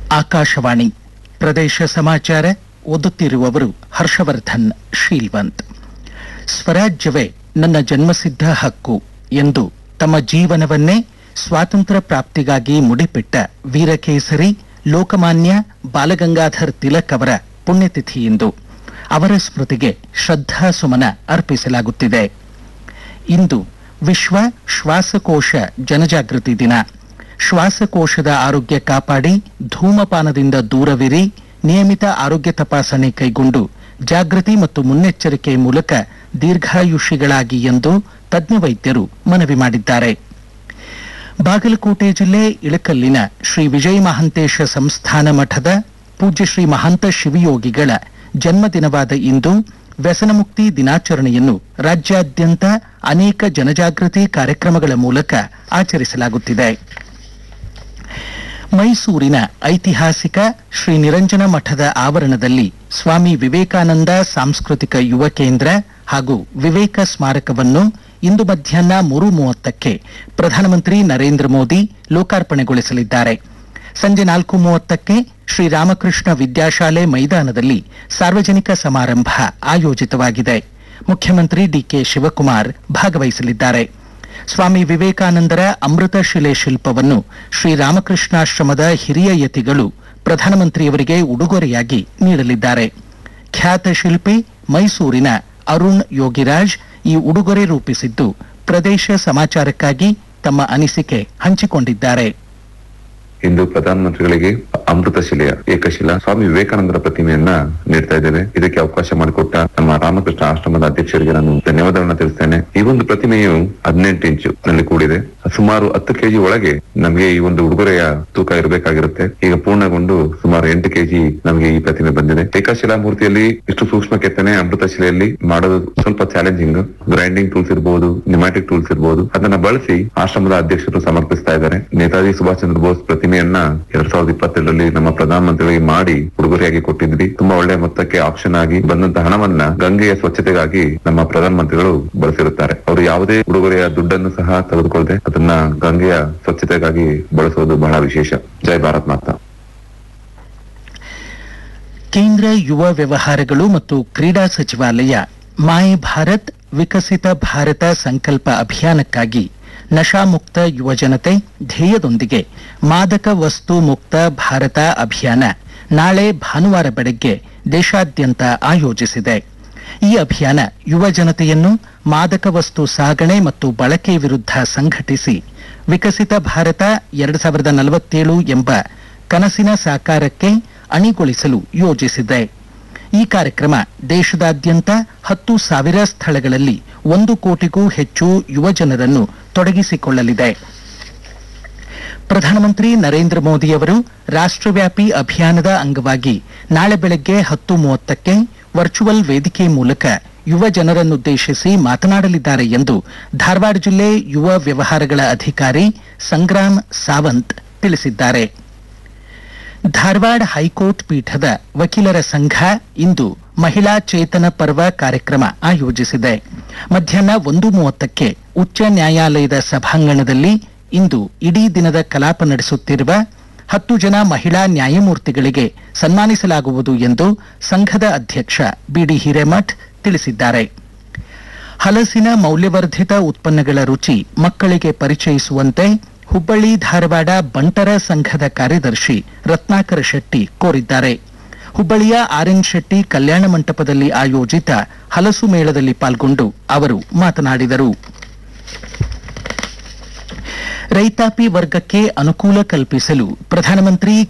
ಆಕಾಶವಾಣಿ ಪ್ರದೇಶ ಸಮಾಚಾರ ಓದುತ್ತಿರುವವರು ಹರ್ಷವರ್ಧನ್ ಶೀಲ್ವಂತ್. ಸ್ವರಾಜ್ಯವೇ ನನ್ನ ಜನ್ಮಸಿದ್ಧ ಹಕ್ಕು ಎಂದು ತಮ್ಮ ಜೀವನವನ್ನೇ ಸ್ವಾತಂತ್ರ್ಯ ಪ್ರಾಪ್ತಿಗಾಗಿ ಮುಡಿಪಿಟ್ಟ ವೀರಕೇಸರಿ ಲೋಕಮಾನ್ಯ ಬಾಲಗಂಗಾಧರ್ ತಿಲಕ್ ಅವರ ಪುಣ್ಯತಿಥಿಯಿಂದ ಅವರ ಸ್ಮೃತಿಗೆ ಶ್ರದ್ಧಾಸುಮನ ಅರ್ಪಿಸಲಾಗುತ್ತಿದೆ. ಇಂದು ವಿಶ್ವ ಶ್ವಾಸಕೋಶ ಜನಜಾಗೃತಿ ದಿನ. ಶ್ವಾಸಕೋಶದ ಆರೋಗ್ಯ ಕಾಪಾಡಿ, ಧೂಮಪಾನದಿಂದ ದೂರವಿರಿ, ನಿಯಮಿತ ಆರೋಗ್ಯ ತಪಾಸಣೆ ಕೈಗೊಂಡು ಜಾಗೃತಿ ಮತ್ತು ಮುನ್ನೆಚ್ಚರಿಕೆ ಮೂಲಕ ದೀರ್ಘಾಯುಷಿಗಳಾಗಿ ಎಂದು ತಜ್ಞ ವೈದ್ಯರು ಮನವಿ ಮಾಡಿದ್ದಾರೆ. ಬಾಗಲಕೋಟೆ ಜಿಲ್ಲೆ ಇಳಕಲ್ಲಿನ ಶ್ರೀ ವಿಜಯ ಮಹಾಂತೇಶ ಸಂಸ್ಥಾನ ಮಠದ ಪೂಜ್ಯ ಶ್ರೀ ಮಹಾಂತ ಶಿವಯೋಗಿಗಳ ಜನ್ಮದಿನವಾದ ಇಂದು ವ್ಯಸನಮುಕ್ತಿ ದಿನಾಚರಣೆಯನ್ನು ರಾಜ್ಯಾದ್ಯಂತ ಅನೇಕ ಜನಜಾಗೃತಿ ಕಾರ್ಯಕ್ರಮಗಳ ಮೂಲಕ ಆಚರಿಸಲಾಗುತ್ತಿದೆ. ಮೈಸೂರಿನ ಐತಿಹಾಸಿಕ ಶ್ರೀ ನಿರಂಜನ ಮಠದ ಆವರಣದಲ್ಲಿ ಸ್ವಾಮಿ ವಿವೇಕಾನಂದ ಸಾಂಸ್ಕೃತಿಕ ಯುವ ಕೇಂದ್ರ ಹಾಗೂ ವಿವೇಕ ಸ್ಮಾರಕವನ್ನು ಇಂದು ಮಧ್ಯಾಹ್ನ 3:30ಕ್ಕೆ ಪ್ರಧಾನಮಂತ್ರಿ ನರೇಂದ್ರ ಮೋದಿ ಲೋಕಾರ್ಪಣೆಗೊಳಿಸಲಿದ್ದಾರೆ. ಸಂಜೆ 4:30ಕ್ಕೆ ಶ್ರೀರಾಮಕೃಷ್ಣ ವಿದ್ಯಾಶಾಲೆ ಮೈದಾನದಲ್ಲಿ ಸಾರ್ವಜನಿಕ ಸಮಾರಂಭ ಆಯೋಜಿತವಾಗಿದೆ. ಮುಖ್ಯಮಂತ್ರಿ ಡಿಕೆ ಶಿವಕುಮಾರ್ ಭಾಗವಹಿಸಲಿದ್ದಾರೆ. ಸ್ವಾಮಿ ವಿವೇಕಾನಂದರ ಅಮೃತ ಶಿಲೆ ಶಿಲ್ಪವನ್ನು ಶ್ರೀರಾಮಕೃಷ್ಣಾಶ್ರಮದ ಹಿರಿಯ ಯತಿಗಳು ಪ್ರಧಾನಮಂತ್ರಿಯವರಿಗೆ ಉಡುಗೊರೆಯಾಗಿ ನೀಡಲಿದ್ದಾರೆ. ಖ್ಯಾತ ಶಿಲ್ಪಿ ಮೈಸೂರಿನ ಅರುಣ್ ಯೋಗಿರಾಜ್ ಈ ಉಡುಗೊರೆ ರೂಪಿಸಿದ್ದು ಪ್ರದೇಶ ಸಮಾಚಾರಕ್ಕಾಗಿ ತಮ್ಮ ಅನಿಸಿಕೆ ಹಂಚಿಕೊಂಡಿದ್ದಾರೆ. ಇಂದು ಪ್ರಧಾನಮಂತ್ರಿಗಳಿಗೆ ಅಮೃತ ಶಿಲೆಯ ಏಕಶಿಲಾ ಸ್ವಾಮಿ ವಿವೇಕಾನಂದರ ಪ್ರತಿಮೆಯನ್ನ ನೀಡ್ತಾ ಇದ್ದೇವೆ. ಇದಕ್ಕೆ ಅವಕಾಶ ಮಾಡಿಕೊಟ್ಟ ನಮ್ಮ ರಾಮಕೃಷ್ಣ ಆಶ್ರಮದ ಅಧ್ಯಕ್ಷರಿಗೆ ನಾನು ಧನ್ಯವಾದಗಳನ್ನ ತಿಳಿಸ್ತೇನೆ. ಈ ಒಂದು ಪ್ರತಿಮೆಯು 18 ಇಂಚು ನಲ್ಲಿ ಕೂಡಿದೆ. ಸುಮಾರು 10 ಕೆಜಿ ಒಳಗೆ ನಮಗೆ ಈ ಒಂದು ಉಡುಗೊರೆಯ ತೂಕ ಇರಬೇಕಾಗಿರುತ್ತೆ. ಈಗ ಪೂರ್ಣಗೊಂಡು ಸುಮಾರು 8 ಕೆಜಿ ನಮಗೆ ಈ ಪ್ರತಿಮೆ ಬಂದಿದೆ. ಏಕಶಿಲಾ ಮೂರ್ತಿಯಲ್ಲಿ ಇಷ್ಟು ಸೂಕ್ಷ್ಮ ಕೆತ್ತನೆ ಅಮೃತ ಶಿಲೆಯಲ್ಲಿ ಮಾಡೋದು ಸ್ವಲ್ಪ ಚಾಲೆಂಜಿಂಗ್. ಗ್ರೈಂಡಿಂಗ್ ಟೂಲ್ಸ್ ಇರಬಹುದು, ನ್ಯೂಮ್ಯಾಟಿಕ್ ಟೂಲ್ಸ್ ಇರಬಹುದು, ಅದನ್ನ ಬಳಸಿ ಆಶ್ರಮದ ಅಧ್ಯಕ್ಷರು ಸಮರ್ಪಿಸ್ತಾ ಇದ್ದಾರೆ. ನೇತಾಜಿ ಸುಭಾಷ್ ಚಂದ್ರ ಬೋಸ್ ಪ್ರತಿಮೆಯನ್ನ 2022ರಲ್ಲಿ ನಮ್ಮ ಪ್ರಧಾನಮಂತ್ರಿಗಳಿಗೆ ಮಾಡಿ ಉಡುಗೊರೆಯಾಗಿ ಕೊಟ್ಟಿದ್ವಿ. ತುಂಬಾ ಒಳ್ಳೆಯ ಮೊತ್ತಕ್ಕೆ ಆಕ್ಷನ್ ಆಗಿ ಬಂದಂತಹ ಹಣವನ್ನ ಗಂಗೆಯ ಸ್ವಚ್ಛತೆಗಾಗಿ ನಮ್ಮ ಪ್ರಧಾನಮಂತ್ರಿಗಳು ಬಳಸಿರುತ್ತಾರೆ. ಅವರು ಯಾವುದೇ ಉಡುಗೊರೆಯ ದುಡ್ಡನ್ನು ಸಹ ತೆಗೆದುಕೊಳ್ಳದೆ ಅದನ್ನ ಗಂಗೆಯ ಸ್ವಚ್ಛತೆಗಾಗಿ ಬಳಸುವುದು ಬಹಳ ವಿಶೇಷ. ಜೈ ಭಾರತ್ ಮಾತಾ. ಕೇಂದ್ರ ಯುವ ವ್ಯವಹಾರಗಳು ಮತ್ತು ಕ್ರೀಡಾ ಸಚಿವಾಲಯ ಮಾಯ್ ಭಾರತ್ ವಿಕಸಿತ ಭಾರತ ಸಂಕಲ್ಪ ಅಭಿಯಾನಕ್ಕಾಗಿ ನಶಾಮುಕ್ತ ಯುವಜನತೆ ಧ್ಯೇಯದೊಂದಿಗೆ ಮಾದಕ ವಸ್ತು ಮುಕ್ತ ಭಾರತ ಅಭಿಯಾನ ನಾಳೆ ಭಾನುವಾರ ಬೆಳಗ್ಗೆ ದೇಶಾದ್ಯಂತ ಆಯೋಜಿಸಿದೆ. ಈ ಅಭಿಯಾನ ಯುವ ಜನತೆಯನ್ನು ಮಾದಕ ವಸ್ತು ಸಾಗಣೆ ಮತ್ತು ಬಳಕೆ ವಿರುದ್ಧ ಸಂಘಟಿಸಿ ವಿಕಸಿತ ಭಾರತ 2047 ಎಂಬ ಕನಸಿನ ಸಾಕಾರಕ್ಕೆ ಅಣಿಗೊಳಿಸಲು ಯೋಜಿಸಿದೆ. ಈ ಕಾರ್ಯಕ್ರಮ ದೇಶದಾದ್ಯಂತ 10,000 ಸ್ಥಳಗಳಲ್ಲಿ 1 ಕೋಟಿಗೂ ಹೆಚ್ಚು ಯುವಜನರನ್ನು ತೊಡಗಿಸಿಕೊಳ್ಳಲಿದೆ. ಪ್ರಧಾನಮಂತ್ರಿ ನರೇಂದ್ರ ಮೋದಿ ಅವರು ರಾಷ್ಟ್ರವ್ಯಾಪಿ ಅಭಿಯಾನದ ಅಂಗವಾಗಿ ನಾಳೆ ಬೆಳಗ್ಗೆ 10:30ಕ್ಕೆ ವರ್ಚುವಲ್ ವೇದಿಕೆ ಮೂಲಕ ಯುವ ಜನರನ್ನುದ್ದೇಶಿಸಿ ಮಾತನಾಡಲಿದ್ದಾರೆ ಎಂದು ಧಾರವಾಡ ಜಿಲ್ಲೆ ಯುವ ವ್ಯವಹಾರಗಳ ಅಧಿಕಾರಿ ಸಂಗ್ರಾಮ್ ಸಾವಂತ್ ತಿಳಿಸಿದ್ದಾರೆ. ಧಾರವಾಡ ಹೈಕೋರ್ಟ್ ಪೀಠದ ವಕೀಲರ ಸಂಘ ಇಂದು ಮಹಿಳಾ ಚೇತನ ಪರ್ವ ಕಾರ್ಯಕ್ರಮ ಆಯೋಜಿಸಿದೆ. ಮಧ್ಯಾಹ್ನ 1:30ಕ್ಕೆ ಉಚ್ಚ ನ್ಯಾಯಾಲಯದ ಸಭಾಂಗಣದಲ್ಲಿ ಇಂದು ಇಡೀ ದಿನದ ಕಲಾಪ ನಡೆಸುತ್ತಿರುವ 10 ಜನ ಮಹಿಳಾ ನ್ಯಾಯಮೂರ್ತಿಗಳಿಗೆ ಸನ್ಮಾನಿಸಲಾಗುವುದು ಎಂದು ಸಂಘದ ಅಧ್ಯಕ್ಷ ಬಿಡಿ ಹಿರೇಮಠ್ ತಿಳಿಸಿದ್ದಾರೆ. ಹಲಸಿನ ಮೌಲ್ಯವರ್ಧಿತ ಉತ್ಪನ್ನಗಳ ರುಚಿ ಮಕ್ಕಳಿಗೆ ಪರಿಚಯಿಸುವಂತೆ ಹುಬ್ಬಳ್ಳಿ ಧಾರವಾಡ ಬಂಟರ ಸಂಘದ ಕಾರ್ಯದರ್ಶಿ ರತ್ನಾಕರ ಶೆಟ್ಟಿ ಕೋರಿದ್ದಾರೆ. ಹುಬ್ಬಳ್ಳಿಯ ಆರ್ಎನ್ ಶೆಟ್ಟಿ ಕಲ್ಯಾಣ ಮಂಟಪದಲ್ಲಿ ಆಯೋಜಿತ ಹಲಸು ಮೇಳದಲ್ಲಿ ಪಾಲ್ಗೊಂಡು ಅವರು ಮಾತನಾಡಿದರು. ರೈತಾಪಿ ವರ್ಗಕ್ಕೆ ಅನುಕೂಲ ಕಲ್ಪಿಸಲು ಪ್ರಧಾನಮಂತ್ರಿ